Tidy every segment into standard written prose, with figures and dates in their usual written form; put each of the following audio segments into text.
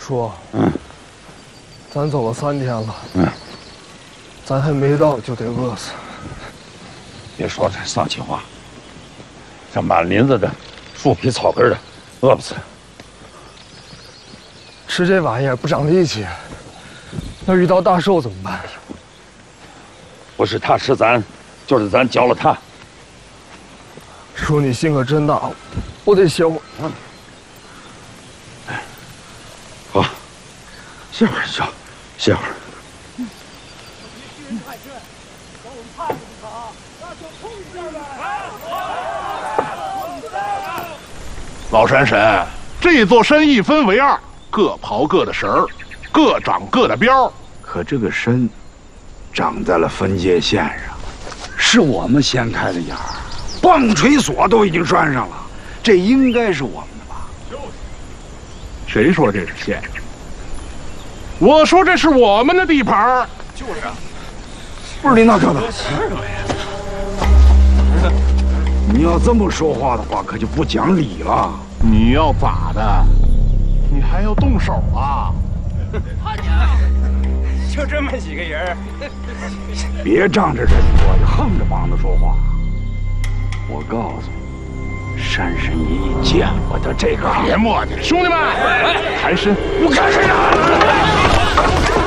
说， 嗯， 咱走了3天了， 嗯， 咱还没到就得饿死。 别说这丧气话，这满林子的树皮草根的，饿不死。 吃这玩意儿不长力气，要遇到大兽怎么办？ 不是他吃咱，就是咱嚼了他。 叔，你心可真大，我得歇会儿。 好，歇会儿觉，歇会儿。 老山神，这座山一分为2，各刨各的绳儿，各长各的标。 可这个参长在了分界线上，是我们先开的眼儿，棒槌锁都已经拴上了，这应该是我们的吧？ 谁说这是县？我说这是我们的地盘。就是啊， 不是领导哥的。你要这么说话的话，可就不讲理了。 你要咋的？你还要动手啊？ 就这么几个人， 别仗着人多就横着膀子说话。我告诉你，山神爷爷见过的这个。 别磨叽了，兄弟们，抬身！ 我看谁呀！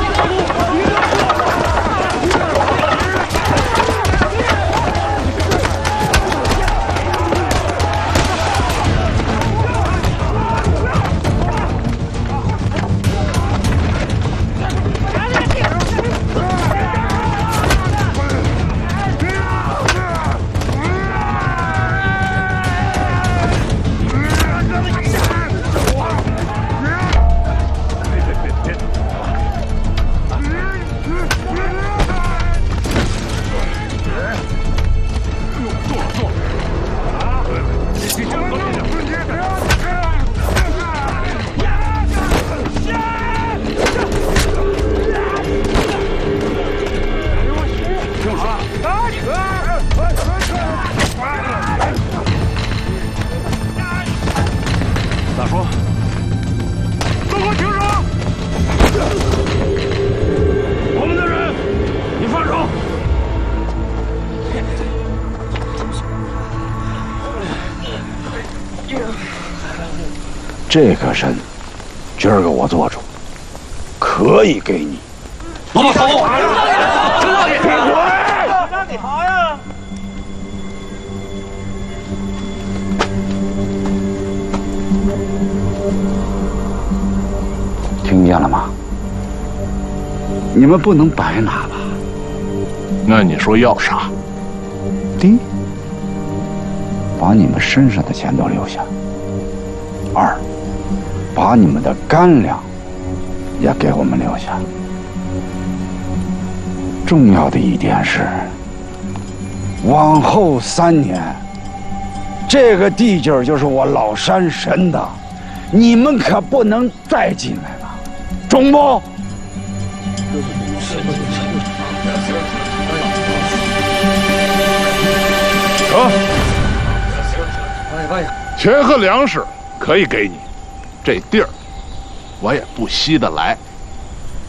咋说？都给我停手！ 我们的人，你放手！这个参，今儿个我做主，可以给你。 老板，走！ 让你好呀！ 听见了吗？你们不能白拿吧？ 那你说要啥？ 第一，把你们身上的钱都留下；二，把你们的干粮也给我们留下。重要的一点是，往后3年，这个地界儿就是我老山神的，你们可不能再进来了，中不？ 成。钱和粮食可以给你，这地儿我也不稀得来。